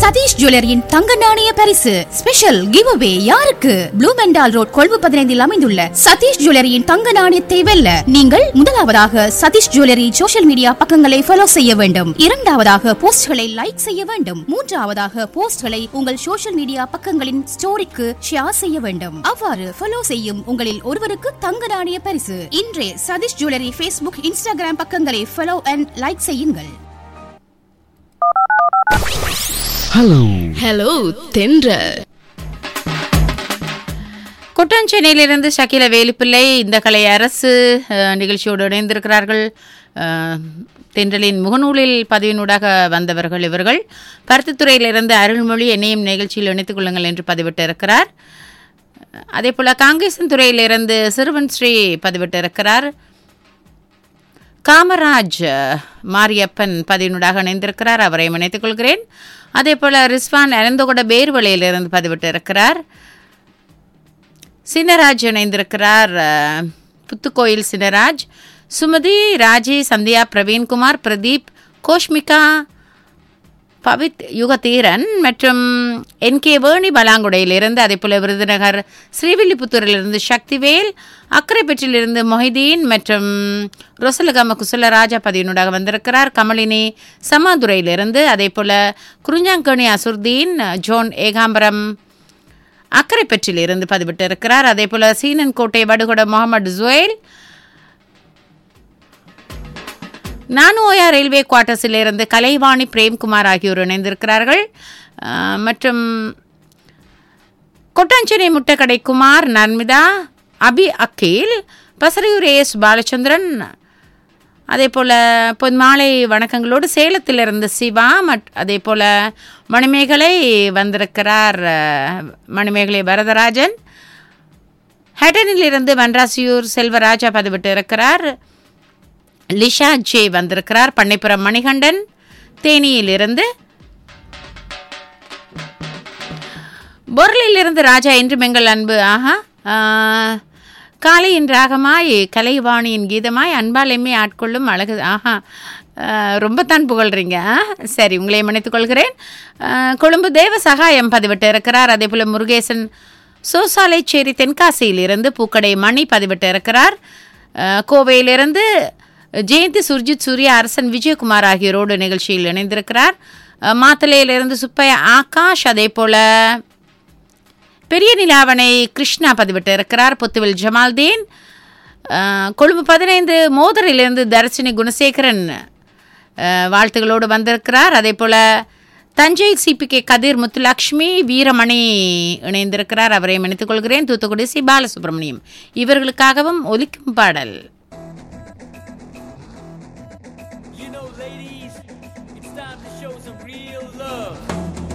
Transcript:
சதீஷ் ஜுவல்லரியின் தங்க நாணய பரிசு ஸ்பெஷல் கிவ் அவே யாருக்கு? ப்ளூ மெண்டால் ரோட் கொழும்பு 15 அமைந்துள்ள சதீஷ் ஜுவல்லரியின் தங்க நாணயத்தை வெல்ல நீங்கள் முதலாவதாக சதீஷ் ஜுவல்லரி சோஷியல் மீடியா பக்கங்களை ஃபாலோ செய்ய வேண்டும். இரண்டாவதாக போஸ்ட்களை லைக் செய்ய வேண்டும். மூன்றாவதாக போஸ்ட்களை உங்கள் சோஷியல் மீடியா பக்கங்களின் ஸ்டோரிக்கு ஷேர் செய்ய வேண்டும். அவ்வாறு ஃபாலோ செய்யும் உங்களில் ஒருவருக்கு தங்க நாணய பரிசு. இன்றே சதீஷ் ஜுவல்லரி ஃபேஸ்புக் இன்ஸ்டாகிராம் பக்கங்களை ஃபாலோ அண்ட் லைக் செய்யுங்கள். ஹலோ தென்றல். கொட்டாஞ்சேனையிலிருந்து ஷகில வேலுப்பிள்ளை இந்த கலை அரசு நிகழ்ச்சியோடு இணைந்திருக்கிறார்கள். தென்றலின் முகநூலில் பதிவினூடாக வந்தவர்கள் இவர்கள். பருத்தித்துறையிலிருந்து அருள்மொழி என்னையும் நிகழ்ச்சியில் இணைத்துக் கொள்ளுங்கள் என்று பதிவிட்டிருக்கிறார். அதே போல் காங்கேசன் துறையிலிருந்து சிறுவன் ஸ்ரீ பதிவிட்டிருக்கிறார். காமராஜ் மாரியப்பன் பதிவினூடாக இணைந்திருக்கிறார், அவரை இணைத்துக் கொள்கிறேன். அதே போல் ரிஸ்வான் அனந்தகொட பேர்வளையிலிருந்து பதிவிட்டு இருக்கிறார். சின்னராஜ் இணைந்திருக்கிறார், புத்துக்கோயில் சின்னராஜ். சுமதி, ராஜி, சந்தியா, பிரவீன்குமார், பிரதீப், கோஷ்மிகா, பவித் யுகதீரன் மற்றும் NK வேணி பலாங்குடையிலிருந்து, அதே போல் விருதுநகர் ஸ்ரீவில்லிபுத்தூரிலிருந்து சக்திவேல், அக்கரைப்பற்றிலிருந்து மொஹிதீன் மற்றும் ரொசலகம குசலராஜா பதிவினூடாக வந்திருக்கிறார். கமலினி சமாதுரையிலிருந்து, அதே போல் குறிஞ்சாங்கணி அசுர்தீன், ஜோன் ஏகாம்பரம் அக்கரைப்பற்றிலிருந்து பதிவிட்டு இருக்கிறார். அதே போல் சீனன் கோட்டை வடுகொட முகமது ஜுவேல், நானோயா ரயில்வே குவார்ட்டர்ஸிலிருந்து கலைவாணி பிரேம்குமார் ஆகியோர் இணைந்திருக்கிறார்கள். மற்றும் கொட்டாஞ்சேனை முட்டைக்கடை குமார், நர்மிதா, அபி அக்கீல், பசரையூர் AS பாலச்சந்திரன், அதே போல் பொன்மாலை வணக்கங்களோடு சேலத்திலிருந்து சிவா, அதே போல் மணிமேகலை வந்திருக்கிறார், மணிமேகலை வரதராஜன். ஹேட்டனிலிருந்து வன்ராசியூர் செல்வராஜா பதிவிட்டு இருக்கிறார். லிஷா ஜே வந்திருக்கிறார். பண்ணைப்புறம் மணிகண்டன் தேனியிலிருந்து. பொருளிலிருந்து ராஜா என்று எங்கள் அன்பு காலையின் ராகமாய் கலைவாணியின் கீதமாய் அன்பால் எம்மை ஆட்கொள்ளும் அழகு ரொம்ப தான் புகழ்றீங்க. சரி, உங்களை மன்னித்துக் கொள்கிறேன். கொழும்பு தேவ சகாயம் பதிவிட்டு இருக்கிறார். அதே போல் முருகேசன் சோசாலைச்சேரி தென்காசியிலிருந்து பூக்கடை மணி பதிவிட்டு இருக்கிறார். கோவையிலிருந்து ஜெயந்தி, சுர்ஜித், சூர்யா, அரசன், விஜயகுமார் ஆகியோரோடு நிகழ்ச்சியில் இணைந்திருக்கிறார். மாத்தலையிலிருந்து சுப்பையா ஆகாஷ், அதே போல் பெரிய நிலாவணை கிருஷ்ணா பதிவிட்டு இருக்கிறார். புத்துவில் ஜமால்தீன், கொழும்பு 15 மோதரிலிருந்து தர்சினி குணசேகரன் வாழ்த்துகளோடு வந்திருக்கிறார். அதே போல் தஞ்சை CPK கதிர், முத்துலக்ஷ்மி, வீரமணி இணைந்திருக்கிறார், அவரை மன்னித்துக் கொள்கிறேன். தூத்துக்குடி சி பாலசுப்ரமணியம் இவர்களுக்காகவும் ஒலிக்கும் பாடல். Ladies, it's time to show some real love.